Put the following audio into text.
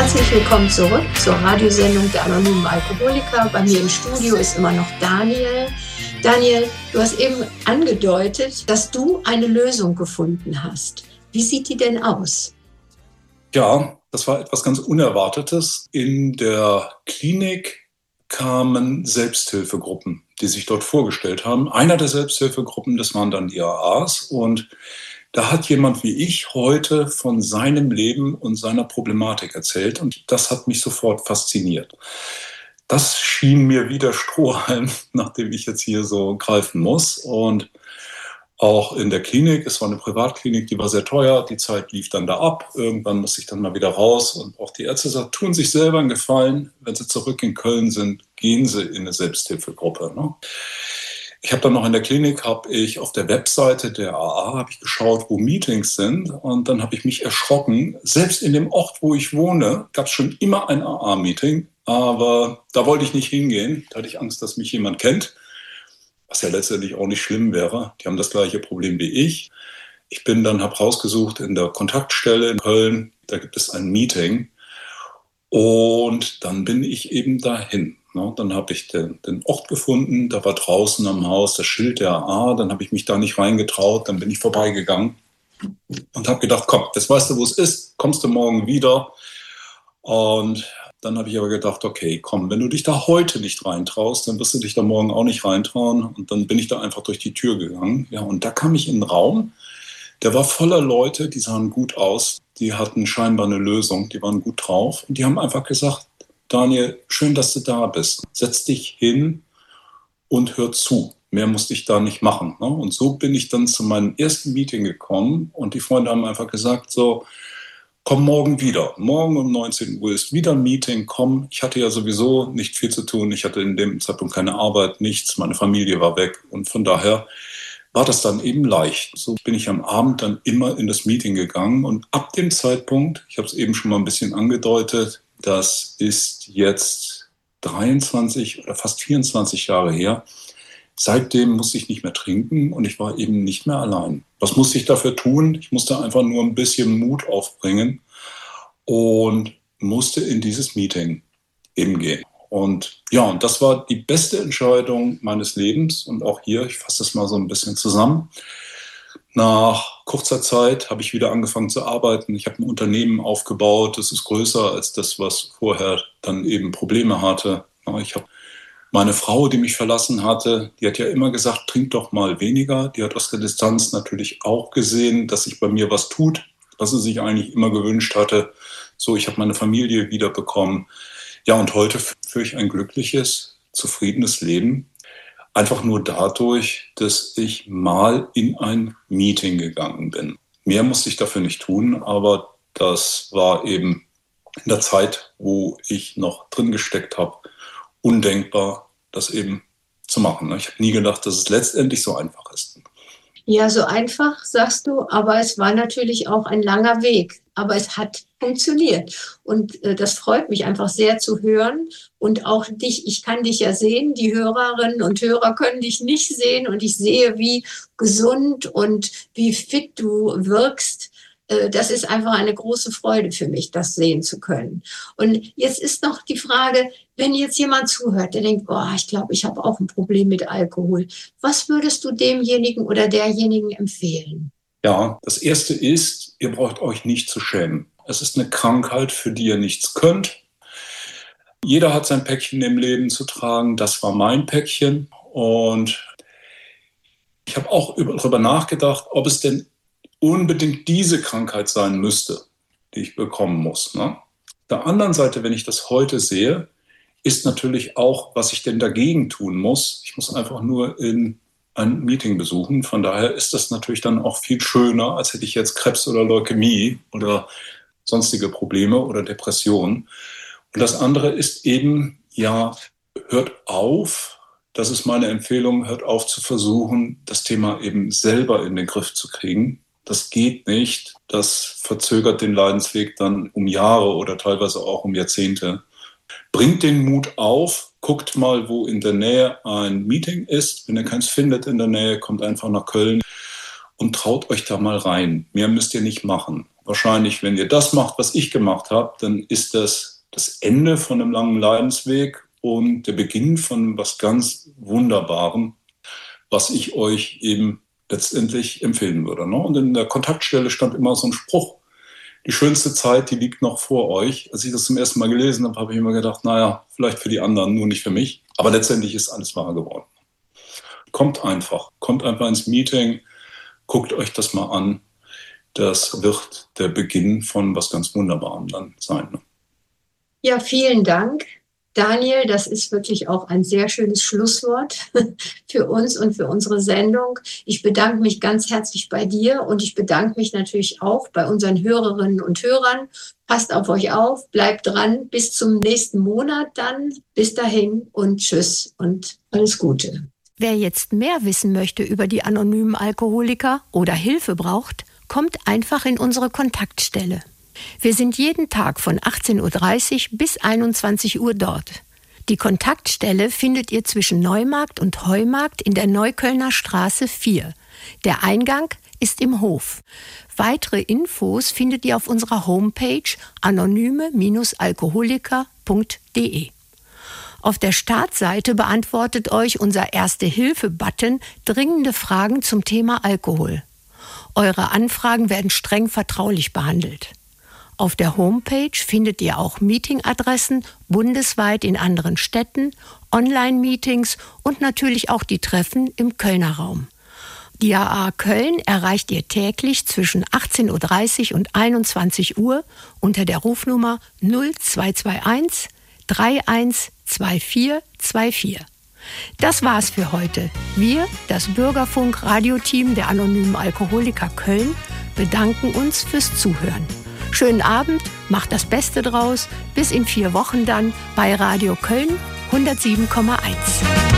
Herzlich willkommen zurück zur Radiosendung der anonymen Alkoholiker. Bei mir im Studio ist immer noch Daniel. Daniel, du hast eben angedeutet, dass du eine Lösung gefunden hast. Wie sieht die denn aus? Ja, das war etwas ganz Unerwartetes. In der Klinik kamen Selbsthilfegruppen, die sich dort vorgestellt haben. Einer der Selbsthilfegruppen, das waren dann die AAs. Und da hat jemand wie ich heute von seinem Leben und seiner Problematik erzählt. Und das hat mich sofort fasziniert. Das schien mir wie der Strohhalm, nach dem ich jetzt hier so greifen muss. Und auch in der Klinik, es war eine Privatklinik, die war sehr teuer, die Zeit lief dann da ab. Irgendwann musste ich dann mal wieder raus. Und auch die Ärzte sagten, tun sich selber einen Gefallen, wenn sie zurück in Köln sind, gehen sie in eine Selbsthilfegruppe. Ne? Ich habe dann noch in der Klinik, habe ich auf der Webseite der AA habe ich geschaut, wo Meetings sind. Und dann habe ich mich erschrocken. Selbst in dem Ort, wo ich wohne, gab es schon immer ein AA-Meeting. Aber da wollte ich nicht hingehen. Da hatte ich Angst, dass mich jemand kennt. Was ja letztendlich auch nicht schlimm wäre. Die haben das gleiche Problem wie ich. Ich bin dann, habe rausgesucht in der Kontaktstelle in Köln, da gibt es ein Meeting. Und dann bin ich eben dahin. Dann habe ich den Ort gefunden, da war draußen am Haus das Schild der AA, dann habe ich mich da nicht reingetraut, dann bin ich vorbeigegangen und habe gedacht, komm, jetzt weißt du, wo es ist, kommst du morgen wieder. Und dann habe ich aber gedacht, okay, komm, wenn du dich da heute nicht reintraust, dann wirst du dich da morgen auch nicht reintrauen. Und dann bin ich da einfach durch die Tür gegangen. Ja, und da kam ich in einen Raum, der war voller Leute, die sahen gut aus, die hatten scheinbar eine Lösung, die waren gut drauf. Und die haben einfach gesagt, Daniel, schön, dass du da bist. Setz dich hin und hör zu. Mehr musste ich da nicht machen. Ne? Und so bin ich dann zu meinem ersten Meeting gekommen. Und die Freunde haben einfach gesagt, so, komm morgen wieder. Morgen um 19 Uhr ist wieder ein Meeting. Komm, ich hatte ja sowieso nicht viel zu tun. Ich hatte in dem Zeitpunkt keine Arbeit, nichts. Meine Familie war weg. Und von daher war das dann eben leicht. So bin ich am Abend dann immer in das Meeting gegangen. Und ab dem Zeitpunkt, ich habe es eben schon mal ein bisschen angedeutet, das ist jetzt 23 oder fast 24 Jahre her. Seitdem musste ich nicht mehr trinken und ich war eben nicht mehr allein. Was musste ich dafür tun? Ich musste einfach nur ein bisschen Mut aufbringen und musste in dieses Meeting eben gehen. Und ja, und das war die beste Entscheidung meines Lebens. Und auch hier, ich fasse das mal so ein bisschen zusammen. Nach kurzer Zeit habe ich wieder angefangen zu arbeiten. Ich habe ein Unternehmen aufgebaut, das ist größer als das, was vorher dann eben Probleme hatte. Ich habe meine Frau, die mich verlassen hatte, die hat ja immer gesagt, trink doch mal weniger. Die hat aus der Distanz natürlich auch gesehen, dass sich bei mir was tut, was sie sich eigentlich immer gewünscht hatte. So, ich habe meine Familie wiederbekommen. Ja, und heute führe ich ein glückliches, zufriedenes Leben. Einfach nur dadurch, dass ich mal in ein Meeting gegangen bin. Mehr musste ich dafür nicht tun, aber das war eben in der Zeit, wo ich noch drin gesteckt habe, undenkbar, das eben zu machen. Ich habe nie gedacht, dass es letztendlich so einfach ist. Ja, so einfach, sagst du, aber es war natürlich auch ein langer Weg. Aber es hat funktioniert. Und das freut mich einfach sehr zu hören. Und auch dich, ich kann dich ja sehen, die Hörerinnen und Hörer können dich nicht sehen. Und ich sehe, wie gesund und wie fit du wirkst. Das ist einfach eine große Freude für mich, das sehen zu können. Und jetzt ist noch die Frage, wenn jetzt jemand zuhört, der denkt, oh, ich glaube, ich habe auch ein Problem mit Alkohol. Was würdest du demjenigen oder derjenigen empfehlen? Ja, das Erste ist, ihr braucht euch nicht zu schämen. Es ist eine Krankheit, für die ihr nichts könnt. Jeder hat sein Päckchen im Leben zu tragen. Das war mein Päckchen. Und ich habe auch darüber nachgedacht, ob es denn unbedingt diese Krankheit sein müsste, die ich bekommen muss. Ne? Auf der anderen Seite, wenn ich das heute sehe, ist natürlich auch, was ich denn dagegen tun muss. Ich muss einfach nur in ein Meeting besuchen. Von daher ist das natürlich dann auch viel schöner, als hätte ich jetzt Krebs oder Leukämie oder sonstige Probleme oder Depressionen. Und das andere ist eben, ja, hört auf, das ist meine Empfehlung, hört auf zu versuchen, das Thema eben selber in den Griff zu kriegen. Das geht nicht. Das verzögert den Leidensweg dann um Jahre oder teilweise auch um Jahrzehnte. Bringt den Mut auf, guckt mal, wo in der Nähe ein Meeting ist. Wenn ihr keins findet in der Nähe, kommt einfach nach Köln und traut euch da mal rein. Mehr müsst ihr nicht machen. wahrscheinlich, wenn ihr das macht, was ich gemacht habe, dann ist das Ende von einem langen Leidensweg und der Beginn von was ganz Wunderbarem, was ich euch eben letztendlich empfehlen würde. Und in der Kontaktstelle stand immer so ein Spruch: Die schönste Zeit, die liegt noch vor euch. Als ich das zum ersten Mal gelesen habe, habe ich immer gedacht, naja, vielleicht für die anderen, nur nicht für mich. Aber letztendlich ist alles wahr geworden. Kommt einfach ins Meeting, guckt euch das mal an. Das wird der Beginn von was ganz Wunderbarem dann sein. Ja, vielen Dank, Daniel. Das ist wirklich auch ein sehr schönes Schlusswort für uns und für unsere Sendung. Ich bedanke mich ganz herzlich bei dir und ich bedanke mich natürlich auch bei unseren Hörerinnen und Hörern. Passt auf euch auf, bleibt dran. Bis zum nächsten Monat dann. Bis dahin und tschüss und alles Gute. Wer jetzt mehr wissen möchte über die anonymen Alkoholiker oder Hilfe braucht, kommt einfach in unsere Kontaktstelle. Wir sind jeden Tag von 18.30 Uhr bis 21 Uhr dort. Die Kontaktstelle findet ihr zwischen Neumarkt und Heumarkt in der Neuköllner Straße 4. Der Eingang ist im Hof. Weitere Infos findet ihr auf unserer Homepage anonyme-alkoholiker.de. Auf der Startseite beantwortet euch unser Erste-Hilfe-Button dringende Fragen zum Thema Alkohol. Eure Anfragen werden streng vertraulich behandelt. Auf der Homepage findet ihr auch Meetingadressen bundesweit in anderen Städten, Online-Meetings und natürlich auch die Treffen im Kölner Raum. Die AA Köln erreicht ihr täglich zwischen 18.30 Uhr und 21 Uhr unter der Rufnummer 0221 312424. Das war's für heute. Wir, das Bürgerfunk-Radioteam der Anonymen Alkoholiker Köln, bedanken uns fürs Zuhören. Schönen Abend, macht das Beste draus. Bis in 4 Wochen dann bei Radio Köln 107,1.